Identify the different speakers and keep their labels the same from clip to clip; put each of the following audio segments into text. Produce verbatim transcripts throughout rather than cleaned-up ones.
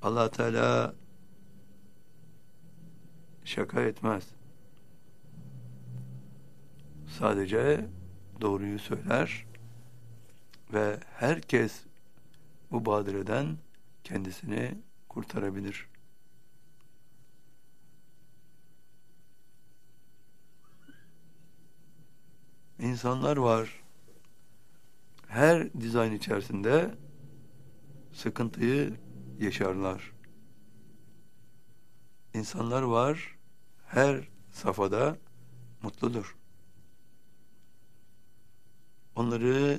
Speaker 1: Allah Teala şaka etmez. Sadece doğruyu söyler ve herkes bu badireden kendisini kurtarabilir. İnsanlar var, her dizayn içerisinde sıkıntıyı yaşarlar. İnsanlar var, her safhada mutludur. Onları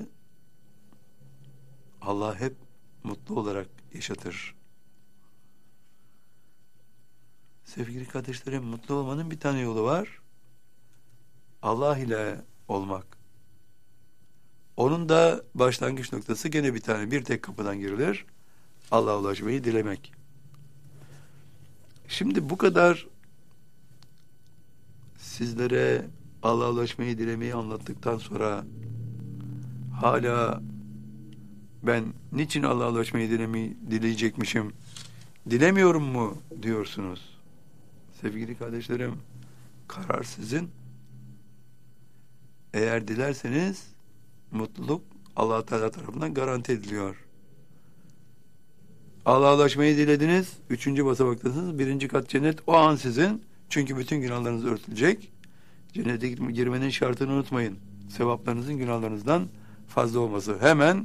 Speaker 1: Allah hep mutlu olarak yaşatır. Sevgili kardeşlerim, mutlu olmanın bir tane yolu var. Allah ile olmak. Onun da başlangıç noktası gene bir tane, bir tek kapıdan girilir. Allah'a ulaşmayı dilemek. Şimdi bu kadar sizlere Allah'a ulaşmayı dilemeyi anlattıktan sonra hala ben niçin Allah'a ulaşmayı dilemeyi, dileyecekmişim, dilemiyorum mu diyorsunuz? Sevgili kardeşlerim, karar sizin. Eğer dilerseniz mutluluk Allah Teala tarafından garanti ediliyor. Allah'a ulaşmayı dilediniz, üçüncü basamaktasınız, birinci kat cennet o an sizin. Çünkü bütün günahlarınız örtülecek. Cennete girmenin şartını unutmayın. Sevaplarınızın günahlarınızdan fazla olması. Hemen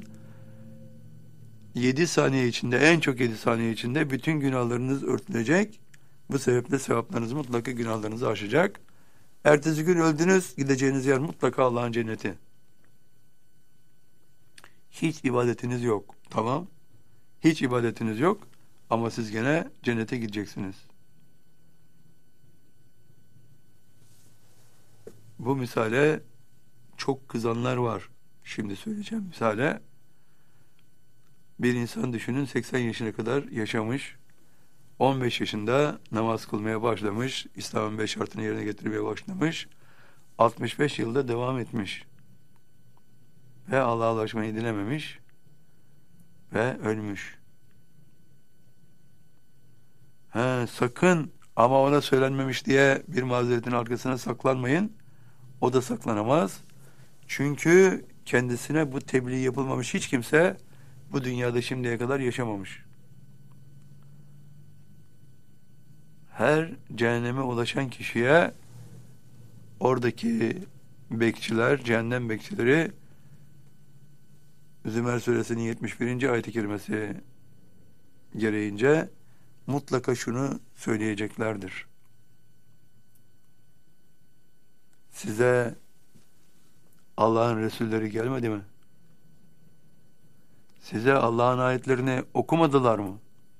Speaker 1: yedi saniye içinde, en çok yedi saniye içinde bütün günahlarınız örtülecek. Bu sebeple sevaplarınız mutlaka günahlarınızı aşacak. Ertesi gün öldünüz, gideceğiniz yer mutlaka Allah'ın cenneti. Hiç ibadetiniz yok. Tamam. Hiç ibadetiniz yok ama siz gene cennete gideceksiniz. Bu misale çok kızanlar var. Şimdi söyleyeceğim misale. Bir insan düşünün, seksen yaşına kadar yaşamış. on beş yaşında namaz kılmaya başlamış. İslam'ın beş şartını yerine getirmeye başlamış. altmış beş yılda devam etmiş. Ve Allah'a ulaşmayı dilememiş. Ve ölmüş. He, sakın ama ona söylenmemiş diye bir mazeretin arkasına saklanmayın. O da saklanamaz. Çünkü kendisine bu tebliğ yapılmamış hiç kimse bu dünyada şimdiye kadar yaşamamış. Her cehenneme ulaşan kişiye oradaki bekçiler, cehennem bekçileri Zümer suresinin yetmiş birinci ayet-i kerimesi gereğince mutlaka şunu söyleyeceklerdir. Size Allah'ın Resulleri gelmedi mi? Size Allah'ın ayetlerini okumadılar mı?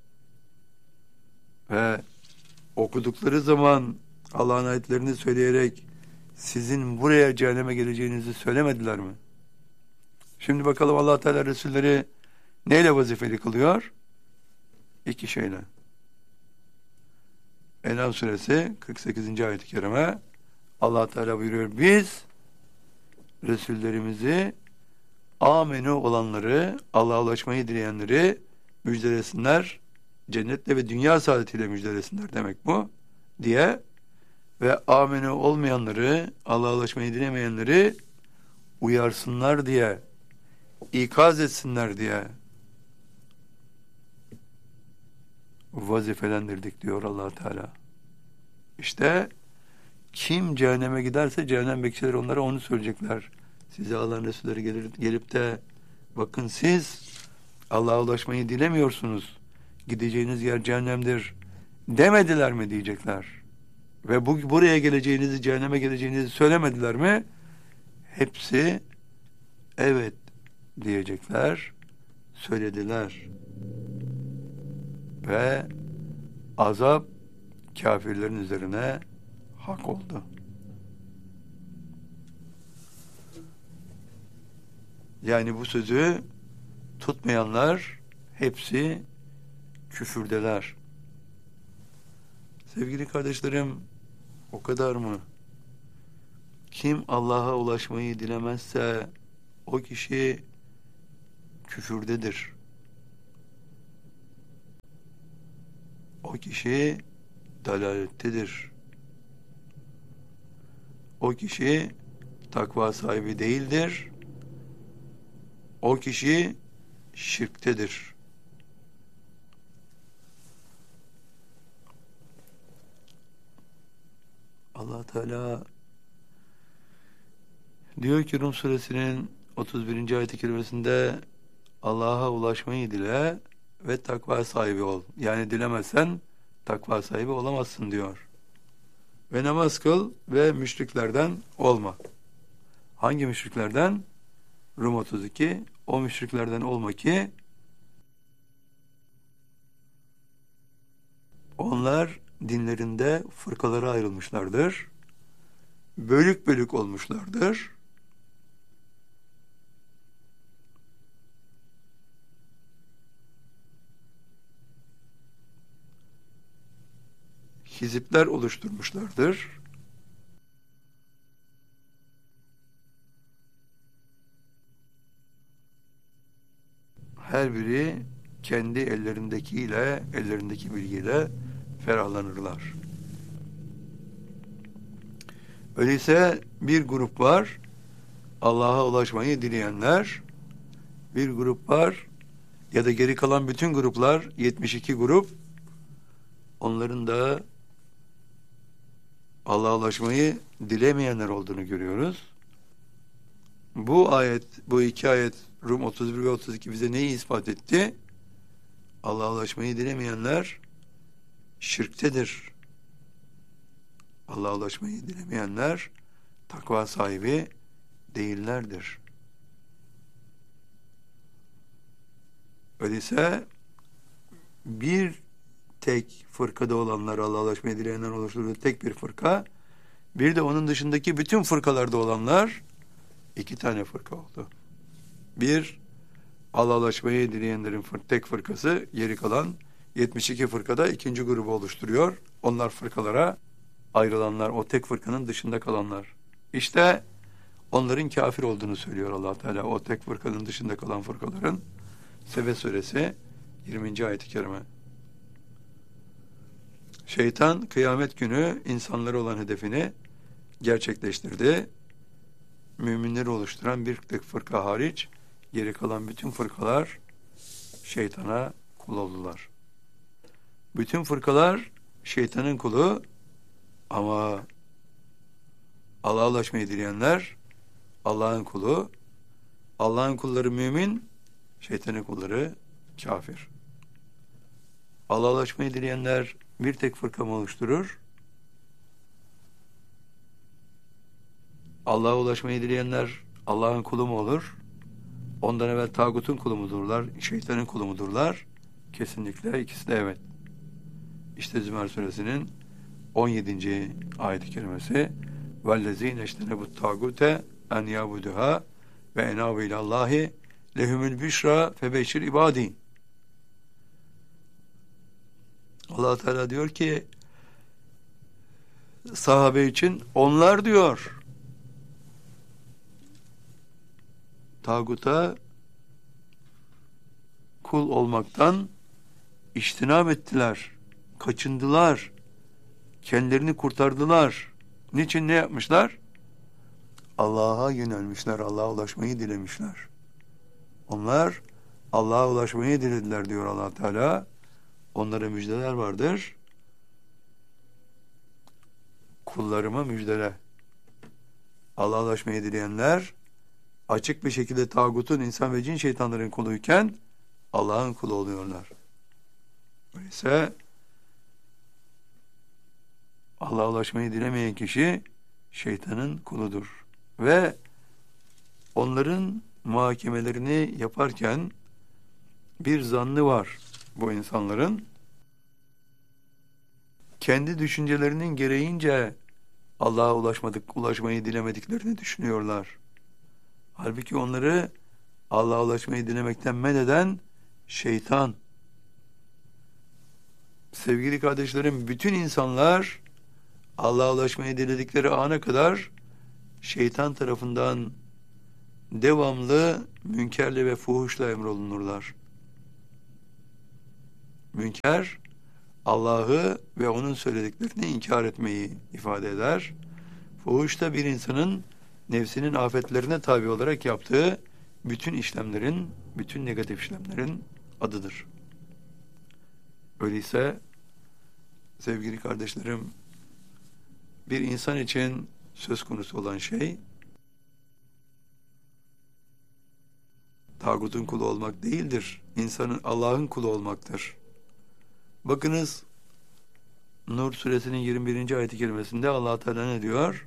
Speaker 1: Ve okudukları zaman Allah'ın ayetlerini söyleyerek sizin buraya cehenneme geleceğinizi söylemediler mi? Şimdi bakalım Allah Teala Resulleri neyle vazifeli kılıyor? İki şeyle. En'am suresi kırk sekizinci ayet-i kerime Allah Teala buyuruyor, biz Resullerimizi amenü olanları, Allah'a ulaşmayı dileyenleri müjdelesinler, cennetle ve dünya saadetiyle müjdelesinler demek bu diye ve amenü olmayanları, Allah'a ulaşmayı dilemeyenleri uyarsınlar diye, ikaz etsinler diye vazifelendirdik diyor Allah Teala. İşte kim cehenneme giderse cehennem bekçileri onlara onu söyleyecekler. Size Allah'ın Resulleri gelir, gelip de bakın siz Allah'a ulaşmayı dilemiyorsunuz. Gideceğiniz yer cehennemdir demediler mi diyecekler. Ve bu buraya geleceğinizi, cehenneme geleceğinizi söylemediler mi? Hepsi evet diyecekler. Söylediler. Ve azap kafirlerin üzerine hak oldu. Yani bu sözü tutmayanlar hepsi küfürdeler. Sevgili kardeşlerim, o kadar mı? Kim Allah'a ulaşmayı dilemezse o kişi küfürdedir. kişi dalalettedir. O kişi takva sahibi değildir. O kişi şirktedir. Allah Teala diyor ki Rum suresinin otuz birinci ayet-i kerimesinde Allah'a ulaşmayı dile ve takva sahibi ol. Yani dilemezsen takva sahibi olamazsın diyor. Ve namaz kıl ve müşriklerden olma. Hangi müşriklerden? Rum otuz iki. O müşriklerden olma ki onlar dinlerinde fırkalara ayrılmışlardır. Bölük bölük olmuşlardır. Hizipler oluşturmuşlardır. Her biri kendi ellerindekiyle, ellerindeki bilgiyle ferahlanırlar. Öyleyse bir grup var, Allah'a ulaşmayı dileyenler, bir grup var ya da geri kalan bütün gruplar, yetmiş iki grup, onların da Allah'a ulaşmayı dilemeyenler olduğunu görüyoruz. Bu ayet, bu iki ayet Rum otuz bir ve otuz iki bize neyi ispat etti? Allah'a ulaşmayı dilemeyenler şirktedir. Allah'a ulaşmayı dilemeyenler takva sahibi değillerdir. Öyleyse bir tek fırkada olanlar, Allah'a ulaşmayı dileyenler oluşturduğu tek bir fırka, bir de onun dışındaki bütün fırkalarda olanlar iki tane fırka oldu. Bir, Allah'a ulaşmayı dileyenlerin tek fırkası, geri kalan yetmiş iki fırkada ikinci grubu oluşturuyor. Onlar fırkalara ayrılanlar, o tek fırkanın dışında kalanlar. İşte onların kafir olduğunu söylüyor Allah Teala. O tek fırkanın dışında kalan fırkaların. Sebe suresi yirminci ayet-i kerime. Şeytan kıyamet günü insanlara olan hedefini gerçekleştirdi. Müminleri oluşturan bir tek fırka hariç geri kalan bütün fırkalar şeytana kul oldular. Bütün fırkalar şeytanın kulu ama Allah'a ulaşmayı dileyenler Allah'ın kulu. Allah'ın kulları mümin, şeytanın kulları kafir. Allah'a ulaşmayı dileyenler bir tek fırka mı oluşturur? Allah'a ulaşmayı dileyenler Allah'ın kulu mu olur? Ondan evvel tağutun kulu mudurlar, şeytanın kulu mudurlar? Kesinlikle ikisi de evet. İşte Zümer suresinin on yedinci ayet-i kerimesi وَالَّذ۪ينَ اَجْتَنَبُ التَّاغُوتَ اَنْ يَعْبُدُهَا وَاَنَابُ اِلَى اللّٰهِ لَهُمُ الْبِشْرَى فَبَشِّرْ عِبَادِينَ. Allah Teala diyor ki sahabe için onlar diyor tağuta kul olmaktan içtinab ettiler, kaçındılar, kendilerini kurtardılar. Niçin, ne yapmışlar? Allah'a yönelmişler, Allah'a ulaşmayı dilemişler. Onlar Allah'a ulaşmayı dilediler diyor Allah Teala. Onlara müjdeler vardır. Kullarıma müjdele. Allah'a ulaşmayı dileyenler açık bir şekilde tağutun, insan ve cin şeytanların kuluyken Allah'ın kulu oluyorlar. Öyleyse Allah'a ulaşmayı dilemeyen kişi şeytanın kuludur. Ve onların muhakemelerini yaparken bir zannı var bu insanların. Kendi düşüncelerinin gereğince Allah'a ulaşmadık, ulaşmayı dilemediklerini düşünüyorlar. Halbuki onları Allah'a ulaşmayı dilemekten men eden şeytan. Sevgili kardeşlerim, bütün insanlar Allah'a ulaşmayı diledikleri ana kadar şeytan tarafından devamlı münkerle ve fuhuşla emrolunurlar. Münker, Allah'ı ve onun söylediklerini inkar etmeyi ifade eder. Fuhuş da bir insanın nefsinin afetlerine tabi olarak yaptığı bütün işlemlerin, bütün negatif işlemlerin adıdır. Öyleyse sevgili kardeşlerim, bir insan için söz konusu olan şey tağutun kulu olmak değildir. İnsanın Allah'ın kulu olmaktır. Bakınız Nur suresinin yirmi birinci ayet-i kerimesinde Allah Teala ne diyor?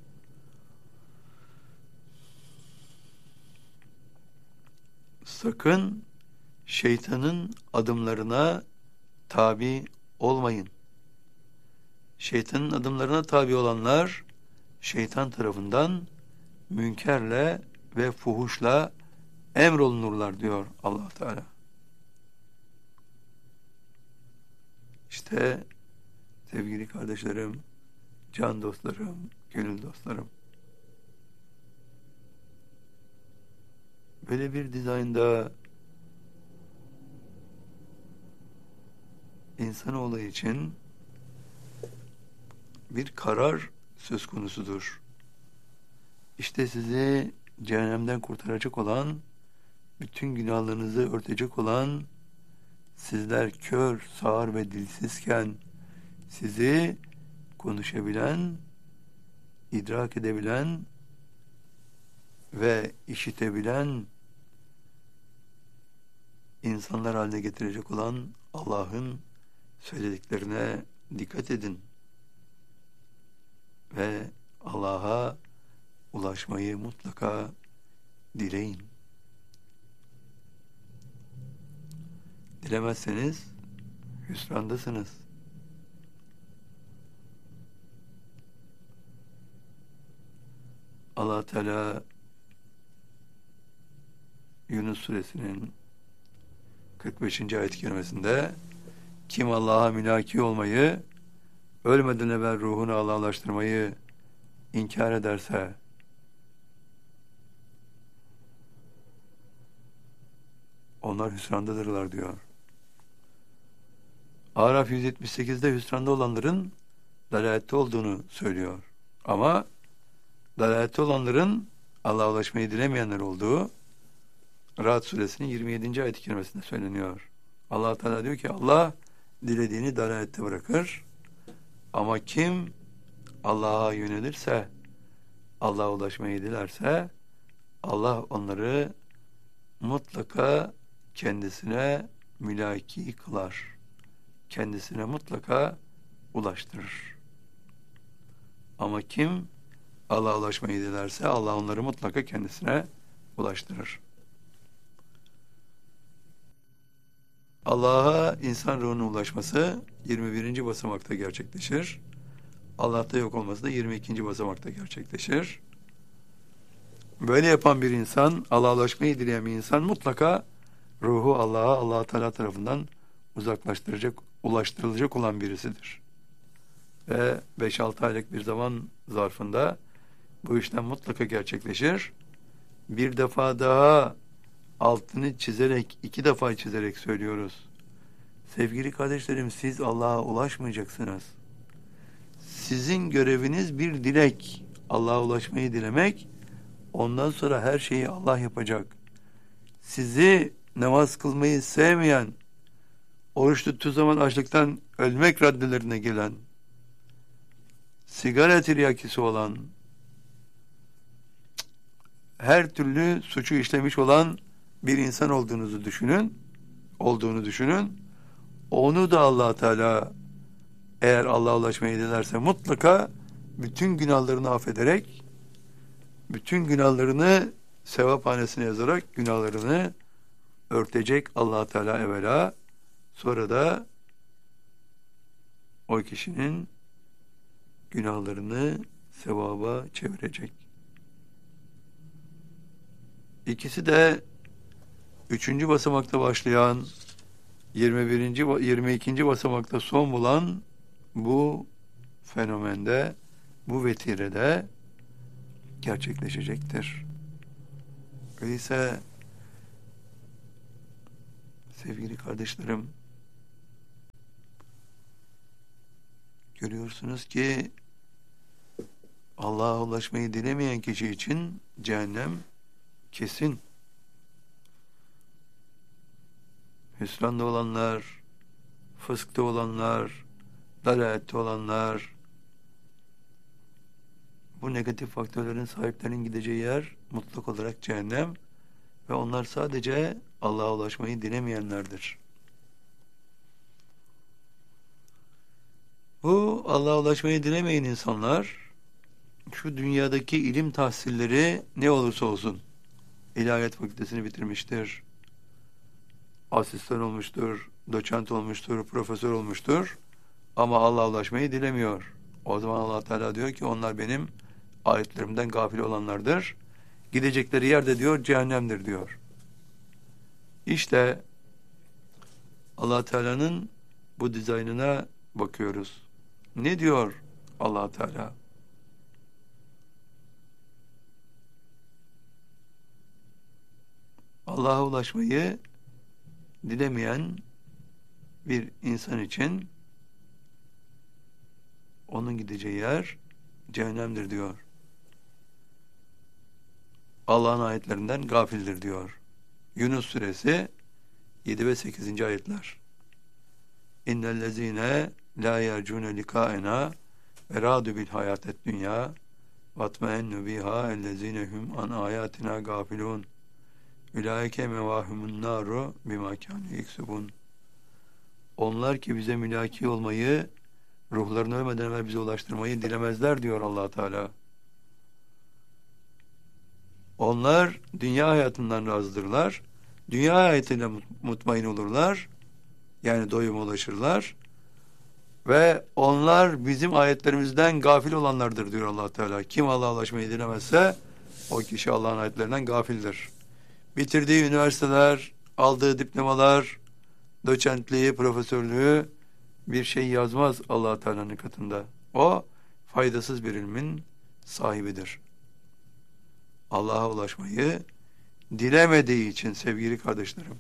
Speaker 1: Sakın şeytanın adımlarına tabi olmayın. Şeytanın adımlarına tabi olanlar şeytan tarafından münkerle ve fuhuşla emrolunurlar diyor Allah Teala. İşte sevgili kardeşlerim, can dostlarım, gönül dostlarım, böyle bir dizaynda insanoğlu için bir karar söz konusudur. İşte sizi cehennemden kurtaracak olan, bütün günahlarınızı örtecek olan, sizler kör, sağır ve dilsizken sizi konuşabilen, idrak edebilen ve işitebilen insanlar haline getirecek olan Allah'ın söylediklerine dikkat edin ve Allah'a ulaşmayı mutlaka dileyin. Dilemezseniz hüsrandasınız. Allah Teala Yunus suresinin kırk beşinci ayet-i kerimesinde kim Allah'a münaki olmayı, ölmeden evvel ruhunu Allah'laştırmayı inkar ederse onlar hüsrandadırlar diyor. Araf yüz yetmiş sekizde hüsranda olanların dalalette olduğunu söylüyor. Ama dalalette olanların Allah'a ulaşmayı dilemeyenler olduğu Ra'd suresinin yirmi yedinci ayet-i kerimesinde söyleniyor. Allah Teala diyor ki Allah dilediğini dalalette bırakır. Ama kim Allah'a yönelirse, Allah'a ulaşmayı dilerse Allah onları mutlaka kendisine mülaki kılar. Kendisine mutlaka ulaştırır. Ama kim Allah'a ulaşmayı dilerse Allah onları mutlaka kendisine ulaştırır. Allah'a insan ruhunun ulaşması yirmi birinci basamakta gerçekleşir. Allah'ta yok olması da yirmi ikinci basamakta gerçekleşir. Böyle yapan bir insan, Allah'a ulaşmayı dileyen bir insan mutlaka ruhu Allah'a, Allah Teala tarafından uzaklaştıracak, ulaştırılacak olan birisidir. Ve beş altı aylık bir zaman zarfında bu işlem mutlaka gerçekleşir. Bir defa daha altını çizerek, iki defa çizerek söylüyoruz. Sevgili kardeşlerim, siz Allah'a ulaşmayacaksınız. Sizin göreviniz bir dilek. Allah'a ulaşmayı dilemek. Ondan sonra her şeyi Allah yapacak. Sizi namaz kılmayı sevmeyen, oruç tuttuğu zaman açlıktan ölmek raddelerine gelen, sigara tiryakisi olan, her türlü suçu işlemiş olan bir insan olduğunuzu düşünün, olduğunu düşünün. Onu da Allah Teala eğer Allah'a ulaşmayı dilerse mutlaka bütün günahlarını affederek, bütün günahlarını sevaphanesine yazarak günahlarını örtecek Allah Teala evvela, sonra da o kişinin günahlarını sevaba çevirecek. İkisi de üçüncü basamakta başlayan, yirmi birinci yirmi ikinci basamakta son bulan bu fenomende, bu vetirede gerçekleşecektir. Öyleyse sevgili kardeşlerim, görüyorsunuz ki Allah'a ulaşmayı dilemeyen kişi için cehennem kesin. Hüsranda olanlar, fıskta olanlar, dalalette olanlar, bu negatif faktörlerin sahiplerinin gideceği yer mutlak olarak cehennem ve onlar sadece Allah'a ulaşmayı dilemeyenlerdir. Bu Allah'a ulaşmayı dilemeyen insanlar şu dünyadaki ilim tahsilleri ne olursa olsun ilahiyat fakültesini bitirmiştir, asistan olmuştur, doçent olmuştur, profesör olmuştur ama Allah'a ulaşmayı dilemiyor. O zaman Allah Teala diyor ki onlar benim ayetlerimden gafil olanlardır. Gidecekleri yerde diyor cehennemdir diyor. İşte Allah Teala'nın bu dizaynına bakıyoruz. Ne diyor Allah Teala? Allah'a ulaşmayı dilemeyen bir insan için onun gideceği yer cehennemdir diyor. Allah'ın ayetlerinden gafildir diyor. Yunus suresi yedi ve sekizinci ayetler. İnnellezîne lâ yercûne likâena ve râdü bil hayâtet dünya vatmeennu biha ellezîne hum an âyâtina gâfilûn ulaike mevahumun nâru bimâ kânû yeksubûn. Onlar ki bize mülaki olmayı, ruhlarını ölmeden evvel bize ulaştırmayı dilemezler diyor Allah Teala. Onlar dünya hayatından razıdırlar. Dünya hayatıyla mutmain olurlar. Yani doyuma ulaşırlar. Ve onlar bizim ayetlerimizden gafil olanlardır diyor Allah Teala. Kim Allah'a ulaşmayı dilemezse o kişi Allah'ın ayetlerinden gafildir. Bitirdiği üniversiteler, aldığı diplomalar, doçentliği, profesörlüğü bir şey yazmaz Allah Teala'nın katında. O faydasız bir ilmin sahibidir. Allah'a ulaşmayı dilemediği için sevgili kardeşlerim.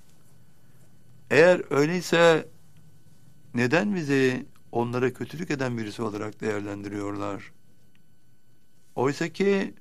Speaker 1: Eğer öyleyse neden bizi onlara kötülük eden birisi olarak değerlendiriyorlar? Oysa ki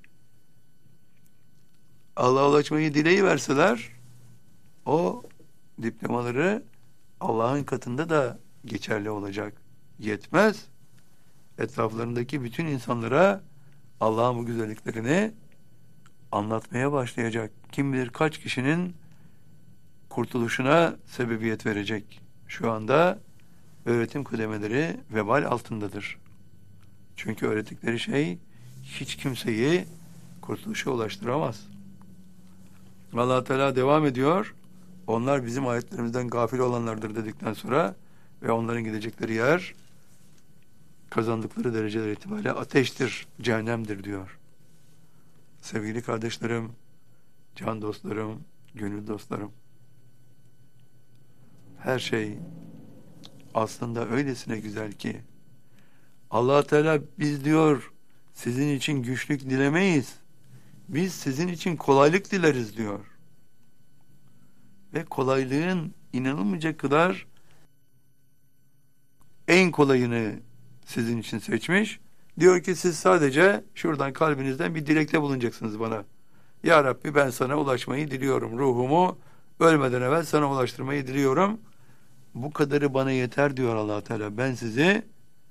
Speaker 1: Allah'a ulaşmayı dileyiverseler o diplomaları Allah'ın katında da geçerli olacak. Yetmez. Etraflarındaki bütün insanlara Allah'ın bu güzelliklerini anlatmaya başlayacak. Kim bilir kaç kişinin kurtuluşuna sebebiyet verecek. Şu anda öğretim kademeleri vebal altındadır. Çünkü öğrettikleri şey hiç kimseyi kurtuluşa ulaştıramaz. Allah Teala devam ediyor. Onlar bizim ayetlerimizden gafil olanlardır dedikten sonra ve onların gidecekleri yer kazandıkları dereceler itibariyle ateştir, cehennemdir diyor. Sevgili kardeşlerim, can dostlarım, gönül dostlarım, her şey aslında öylesine güzel ki Allah Teala biz diyor sizin için güçlük dilemeyiz. Biz sizin için kolaylık dileriz diyor. Ve kolaylığın inanılmayacak kadar en kolayını sizin için seçmiş. Diyor ki siz sadece şuradan kalbinizden bir dilekte bulunacaksınız bana. Ya Rabbi ben sana ulaşmayı diliyorum. Ruhumu ölmeden evvel sana ulaştırmayı diliyorum. Bu kadarı bana yeter diyor Allah Teala. Ben sizi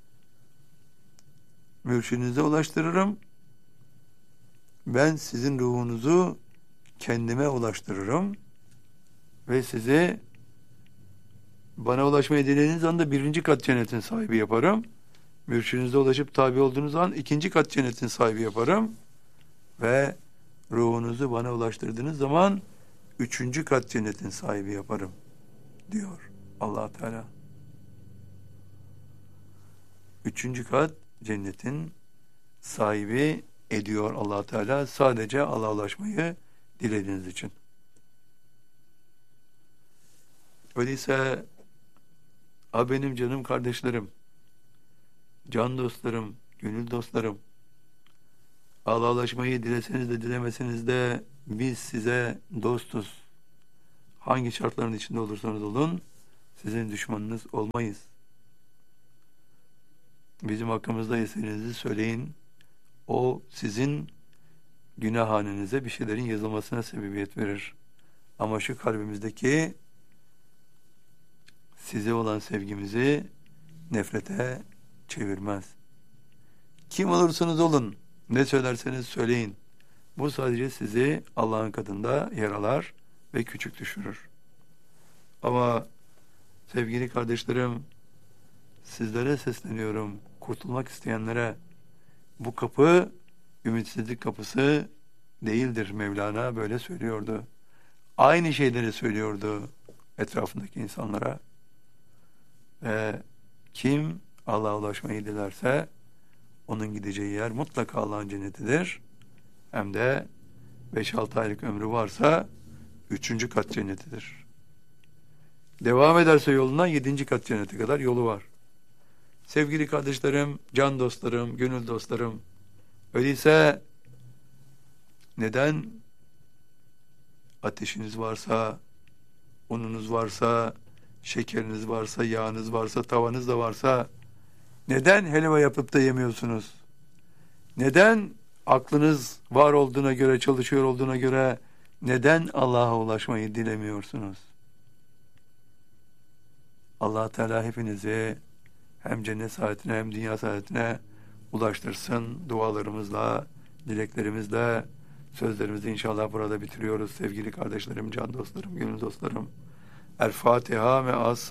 Speaker 1: mürşidinize ulaştırırım. Ben sizin ruhunuzu kendime ulaştırırım. Ve sizi bana ulaşmayı dilediğiniz anda birinci kat cennetin sahibi yaparım. Mürşidinize ulaşıp tabi olduğunuz an ikinci kat cennetin sahibi yaparım. Ve ruhunuzu bana ulaştırdığınız zaman üçüncü kat cennetin sahibi yaparım diyor Allah Teala. Üçüncü kat cennetin sahibi ediyor Allah Teala sadece Allah'a ulaşmayı dilediğiniz için. Öyleyse a benim canım kardeşlerim, can dostlarım, gönül dostlarım, Allah'a ulaşmayı dileseniz de dilemeseniz de biz size dostuz. Hangi şartların içinde olursanız olun, sizin düşmanınız olmayız. bizim hakkımızda istediğinizi söyleyin. O sizin günahhanenize bir şeylerin yazılmasına sebebiyet verir. Ama şu kalbimizdeki size olan sevgimizi nefrete çevirmez. Kim olursanız olun, ne söylerseniz söyleyin. Bu sadece sizi Allah'ın katında yaralar ve küçük düşürür. Ama sevgili kardeşlerim, sizlere sesleniyorum, kurtulmak isteyenlere. Bu kapı ümitsizlik kapısı değildir. Mevlana böyle söylüyordu. Aynı şeyleri söylüyordu etrafındaki insanlara. Ve kim Allah'a ulaşmayı dilerse onun gideceği yer mutlaka Allah'ın cennetidir. Hem de beş altı aylık ömrü varsa üçüncü kat cennetidir. Devam ederse yoluna yedinci kat cennete kadar yolu var. Sevgili kardeşlerim, can dostlarım, gönül dostlarım, öyleyse neden ateşiniz varsa, ununuz varsa, şekeriniz varsa, yağınız varsa, tavanız da varsa neden helva yapıp da yemiyorsunuz? Neden aklınız var olduğuna göre, çalışıyor olduğuna göre neden Allah'a ulaşmayı dilemiyorsunuz? Allah Teala hepinizi hem cennet saadetine hem dünya saadetine ulaştırsın. Dualarımızla, dileklerimizle, sözlerimizi inşallah burada bitiriyoruz. Sevgili kardeşlerim, can dostlarım, gönül dostlarım. El Fatiha ve As